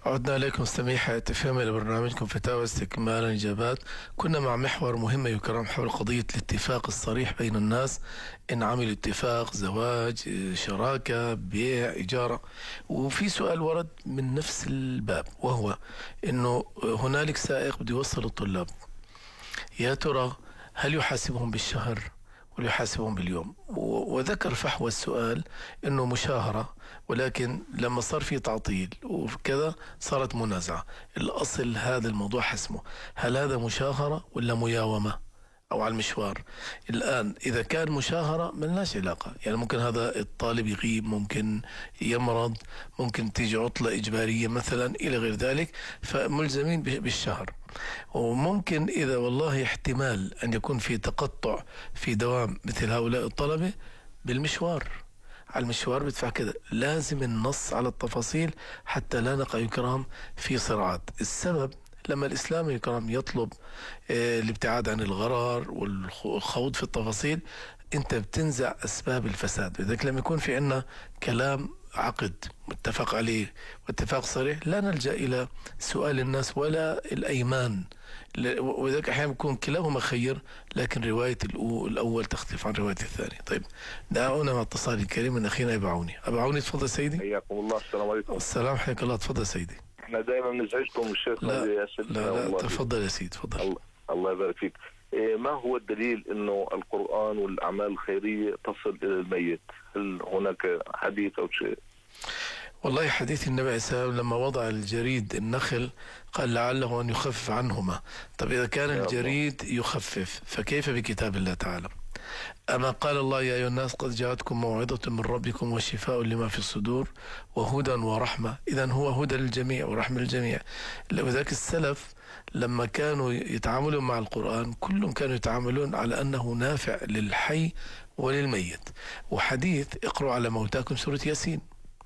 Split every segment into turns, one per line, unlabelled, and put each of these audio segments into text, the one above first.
عدنا إليكم مستمعي حياة FM إلى برنامجكم فتاوى استكمالا إجابات. كنا مع محور مهم يكرم حول قضية الاتفاق الصريح بين الناس إن عملوا اتفاق زواج، شراكة، بيع، إجارة. وفي سؤال ورد من نفس الباب، وهو إنه هنالك سائق بده يوصل الطلاب، يا ترى هل يحاسبهم بالشهر ولا يحاسبهم باليوم؟ وذكر فحوى السؤال انه مشاهرة، ولكن لما صار في تعطيل وكذا صارت منازعة. الاصل هذا الموضوع حسمه، هل هذا مشاهرة ولا مياومة او على المشوار؟ الان اذا كان مشاهرة ملناش علاقة، يعني ممكن هذا الطالب يغيب، ممكن يمرض، ممكن تيجي عطلة اجبارية مثلا الى غير ذلك، فملزمين بالشهر. وممكن إذا والله احتمال أن يكون في تقطع في دوام مثل هؤلاء الطلبة بالمشوار، على المشوار بدفع كذا. لازم النص على التفاصيل حتى لا نقع يكرام في صراعات. السبب لما الإسلام يكرم يطلب الابتعاد عن الغرر والخوض في التفاصيل، انت بتنزع اسباب الفساد. لذلك لما يكون في عنا كلام عقد متفق عليه واتفاق صريح، لا نلجأ الى سؤال الناس ولا الايمان. وذلك احيانا يكون كلاهما خير، لكن رواية الاول تختلف عن رواية الثاني. طيب، دعونا مع اتصال الكريم من اخينا ابو عوني. ابو عوني تفضل سيدي.
حياكم الله. السلام عليكم.
السلام، حياك الله، تفضل سيدي.
احنا دائما بنزعجكم الشيخ.
لا تفضل يا سيدي، تفضل.
الله يبارك فيك. ما هو الدليل انه القرآن والاعمال الخيرية تصل الى الميت؟ هل هناك حديث او شيء؟
والله حديث النبي عليه الصلاة والسلام لما وضع الجريد النخل قال لعله أن يخفف عنهما. طب إذا كان الجريد يخفف فكيف بكتاب الله تعالى؟ أما قال الله يا أيها الناس قد جاءتكم موعظة من ربكم وشفاء لما في الصدور وهدى ورحمة. إذن هو هدى للجميع ورحمة للجميع. وذاك السلف لما كانوا يتعاملون مع القرآن كلهم كانوا يتعاملون على أنه نافع للحي وللميت. وحديث اقرأوا على موتاكم سورة ياسين.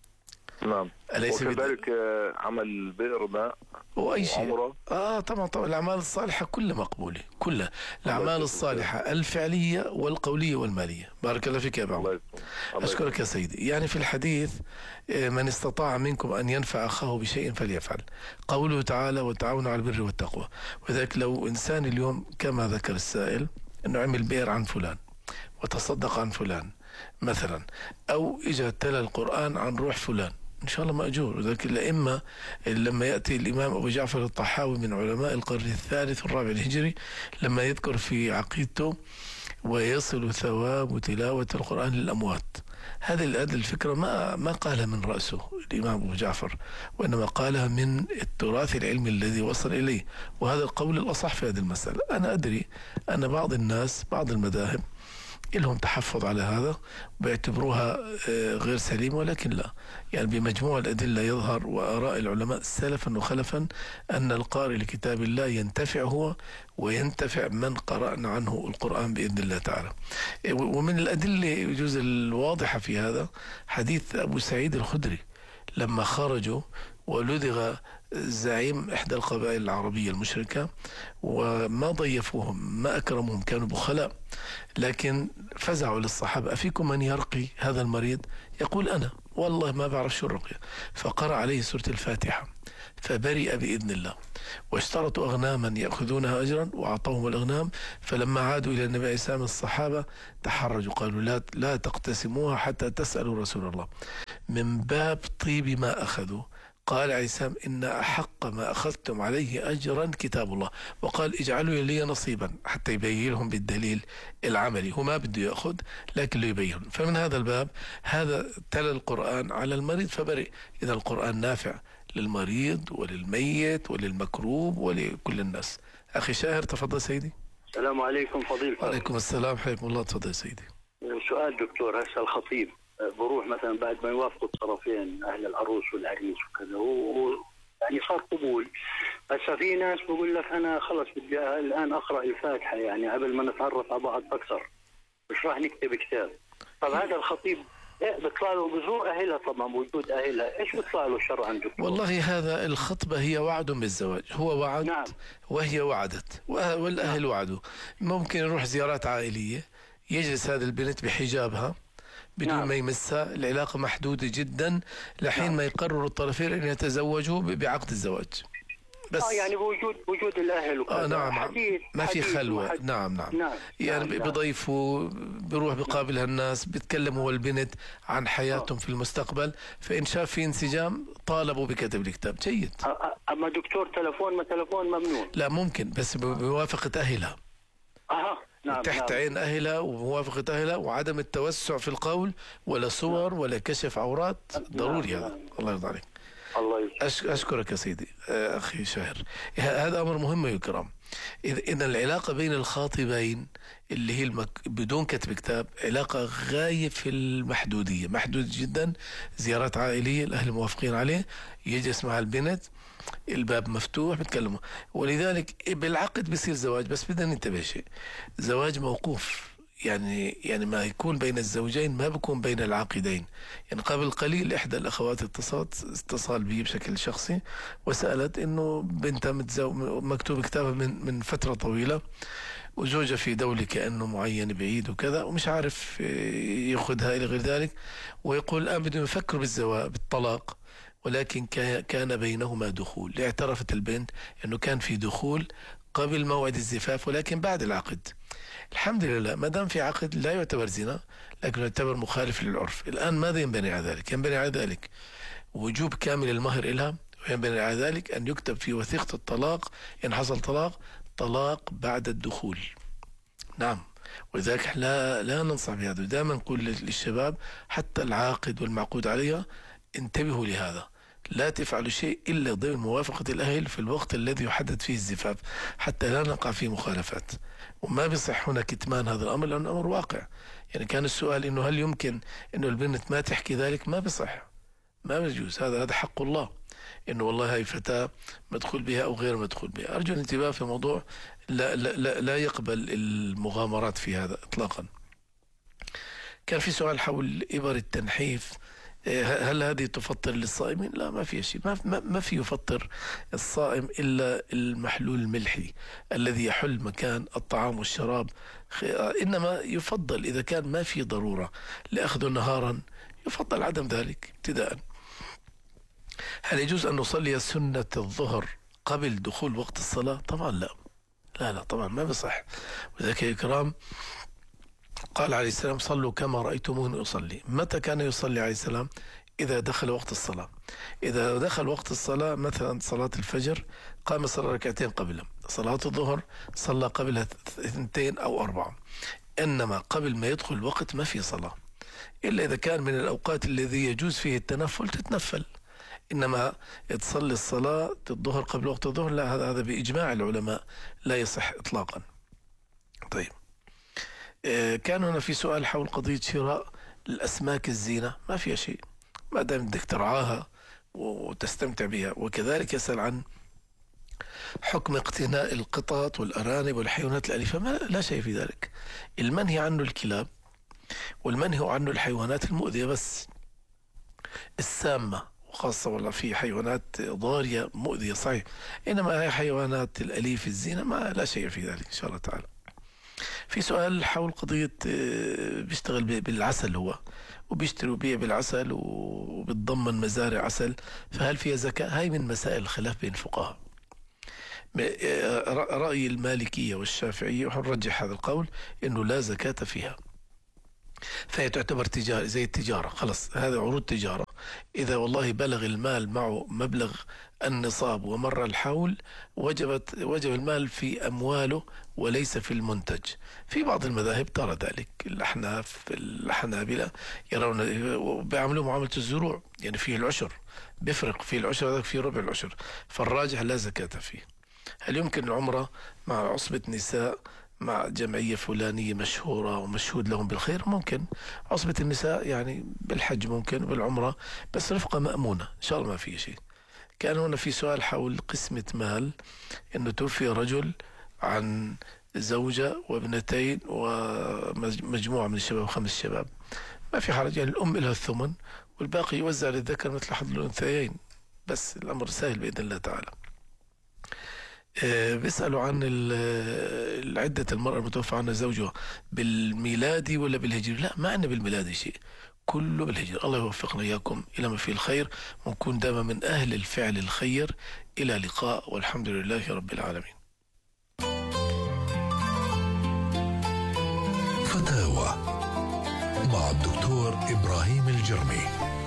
نعم. وكذلك عمل البئر ماء
وأي شيء. طبعا الأعمال الصالحة كلها مقبولة، كلها الأعمال الصالحة الفعلية والقولية والمالية. بارك الله فيك يا أبو عمر. أشكرك يا سيدي. يعني في الحديث من استطاع منكم أن ينفع أخاه بشيء فليفعل. قوله تعالى وتعاونوا على البر والتقوى. وذلك لو إنسان اليوم كما ذكر السائل أنه عمل بئر عن فلان وتصدق عن فلان مثلا، أو إجا تلا القرآن عن روح فلان، إن شاء الله مأجور. وذلك الأئمة لما يأتي الإمام أبو جعفر الطحاوي من علماء القرن الثالث والرابع الهجري لما يذكر في عقيدته ويصل ثواب تلاوة القرآن للأموات، هذه الفكرة ما قالها من رأسه الإمام أبو جعفر، وإنما قالها من التراث العلمي الذي وصل إليه. وهذا القول الأصح في هذه المسألة. أنا أدري أن بعض الناس بعض المذاهب لهم تحفظ على هذا وبيعتبروها غير سليمة، ولكن لا، يعني بمجموع الأدلة يظهر وآراء العلماء سلفا وخلفا أن القارئ لكتاب الله ينتفع هو وينتفع من قرأنا عنه القرآن بإذن الله تعالى. ومن الأدلة يجوز الواضحة في هذا حديث أبو سعيد الخدري لما خرجوا ولدغ زعيم إحدى القبائل العربية المشركة وما ضيفوهم ما أكرمهم، كانوا بخلاء، لكن فزعوا للصحابة أفيكم من يرقي هذا المريض؟ يقول أنا والله ما بعرف شو الرقية. فقرأ عليه سورة الفاتحة فبرئ بإذن الله، واشترطوا أغناما يأخذونها أجرا وأعطوهم الأغنام. فلما عادوا إلى النبي عليه الصلاة والسلام الصحابة تحرجوا قالوا لا تقتسموها حتى تسألوا رسول الله. من باب طيب ما أخذوا قال عليه السلام إن أحق ما أخذتم عليه أجرا كتاب الله، وقال اجعلوا لي نصيبا، حتى يبين لهم بالدليل العملي. هو ما بده يأخذ لكن له يبين. فمن هذا الباب هذا تلا القرآن على المريض فبرئ. إذا القرآن نافع للمريض وللميت وللمكروب ولكل الناس. أخي شاهر تفضل سيدي.
السلام عليكم فضيلة.
وعليكم السلام، حياكم الله، تفضل سيدي.
سؤال دكتور، هسه الخطيب بروح مثلا بعد ما يوافقوا الطرفين اهل العروس والعريس وكذا يعني صار قبول، هسه في ناس بقول لك انا خلص بدي الان اقرا الفاتحه يعني قبل ما نتعرف على بعض اكثر، مش راح نكتب كتاب. طب هذا الخطيب بيطلع له بزور اهلها، طبعا موجود اهلها، ايش بيطلع له شرعا دكتور؟
والله هذا الخطبه هي وعد بالزواج، هو وعد. نعم. وهي وعدت والاهل وعدوا. ممكن يروح زيارات عائليه، يجلس هذه البنت بحجابها بدون ما يمسها، العلاقة محدودة جدا لحين ما يقرر الطرفين أن يتزوجوا بعقد الزواج
بس. يعني بوجود الأهل وكذا.
نعم،
حديث
ما في خلوة. نعم. يعني بضيفوا، بيروح بقابل هالناس، بيتكلموا هو البنت عن حياتهم في المستقبل، فإن شاف في انسجام طالبوا بكتب الكتاب. جيد.
أما دكتور تلفون ممنوع؟
لا، ممكن بس بموافقة أهلها. تحت عين أهلها وموافقة أهلها، وعدم التوسع في القول ولا صور ولا كشف عورات. ضروري هذا. الله يرضى عليك. أشكرك يا سيدي أخي شاهر. هذا أمر مهم يا كرام. إذا العلاقة بين الخاطبين اللي هي بدون كتب كتاب علاقة غاية في المحدودية، محدود جدا. زيارات عائلية، الأهل موافقين عليه، يجلس مع البنت، الباب مفتوح، بتكلموا. ولذلك بالعقد بيصير زواج، بس بدنا ننتبه شيء، زواج موقوف. يعني ما يكون بين الزوجين ما بيكون بين العاقدين. يعني قبل قليل إحدى الأخوات اتصال بي بشكل شخصي وسألت إنه بنتها مكتوب كتابها من فترة طويلة، وزوجها في دولة كأنه معين بعيد وكذا، ومش عارف يأخذها إلى غير ذلك، ويقول الآن بدهم يفكروا بالطلاق، ولكن كان بينهما دخول. اعترفت البنت أنه كان في دخول قبل موعد الزفاف ولكن بعد العقد. الحمد لله، ما دام في عقد لا يعتبر زنا، لكن يعتبر مخالف للعرف. الآن ماذا ينبني على ذلك؟ ينبني على ذلك وجوب كامل المهر إلها، وينبني على ذلك أن يكتب في وثيقة الطلاق إن حصل طلاق بعد الدخول. نعم. ولذلك لا ننصح بهذا. دائما نقول للشباب حتى العاقد والمعقود عليها انتبهوا لهذا، لا تفعلوا شيء إلا ضمن موافقة الأهل في الوقت الذي يحدد فيه الزفاف، حتى لا نقع في مخالفات. وما بيصح هنا كتمان هذا الأمر، لأنه أمر واقع. يعني كان السؤال إنه هل يمكن إنه البنت ما تحكي ذلك؟ ما بيصح، ما بيجوز. هذا حق الله، إنه والله هاي فتاة مدخول بها أو غير مدخول بها. أرجو الانتباه في موضوع لا يقبل المغامرات في هذا إطلاقا. كان في سؤال حول إبر التنحيف، هل هذه تفطر للصائمين؟ لا، ما في شيء، ما في يفطر الصائم إلا المحلول الملحي الذي يحل مكان الطعام والشراب. إنما يفضل إذا كان ما في ضرورة لأخذه نهارا، يفضل عدم ذلك ابتداء. هل يجوز أن نصلي سنة الظهر قبل دخول وقت الصلاة؟ طبعا لا طبعا ما بصح. وذلك يا كرام قال عليه السلام: صلوا كما رأيتموني أصلي. متى كان يصلي عليه السلام؟ إذا دخل وقت الصلاة. إذا دخل وقت الصلاة مثلا صلاة الفجر، قام صلى ركعتين قبلها. صلاة الظهر صلى قبلها 2 أو 4. إنما قبل ما يدخل الوقت ما في صلاة، إلا إذا كان من الأوقات الذي يجوز فيه التنفل تتنفل. إنما تصلي الصلاة الظهر قبل وقت الظهر، لا، هذا بإجماع العلماء لا يصح إطلاقا. طيب، كان هنا في سؤال حول قضية شراء الأسماك الزينة. ما فيها شيء ما دام بدك ترعاها وتستمتع بها. وكذلك يسأل عن حكم اقتناء القطط والأرانب والحيوانات الأليفة. لا شيء في ذلك. المنهي عنه الكلاب، والمنهي عنه الحيوانات المؤذية بس السامة، وخاصة والله في حيوانات ضارية مؤذية صحيح، إنما هي حيوانات الأليف الزينة لا شيء في ذلك إن شاء الله تعالى. في سؤال حول قضية بيشتغل بالعسل هو، وبيشتري وبيع بالعسل وبتضمن مزارع عسل، فهل فيها زكاة؟ هاي من مسائل الخلاف بين الفقهاء. رأي المالكية والشافعية ونرجح هذا القول إنه لا زكاة فيها، فهي تعتبر تجارة زي التجارة. خلص، هذا عروض تجارة. إذا والله بلغ المال معه مبلغ النصاب ومر الحول، وجب المال في أمواله وليس في المنتج. في بعض المذاهب ترى ذلك، الحنابلة يرون بيعملوا معاملة الزروع، يعني فيه العشر، بيفرق فيه العشر، هذا فيه ربع العشر، فالراجح لا زكاة فيه. هل يمكن العمرة مع عصبة نساء مع جمعية فلانية مشهورة ومشهود لهم بالخير؟ ممكن. عصبة النساء يعني بالحج ممكن، بالعمرة، بس رفقة مأمونة إن شاء الله ما في شيء. كان هنا في سؤال حول قسمة مال، إنه توفي رجل عن زوجة وابنتين ومجموعة من الشباب، 5 شباب. ما في حرج، يعني الأم لها الثمن والباقي يوزع للذكر مثل حظ الأنثيين، بس الأمر سهل بإذن الله تعالى. بيسألوا عن عدة المرأة المتوفى عنها زوجها بالميلادي ولا بالهجري. لا، ما عندنا بالميلادي شيء، كله بالهجرة. الله يوفقنا إياكم إلى ما فيه الخير، ونكون دائما من أهل الفعل الخير. إلى لقاء، والحمد لله رب العالمين.
فتاوى مع الدكتور إبراهيم الجرمي.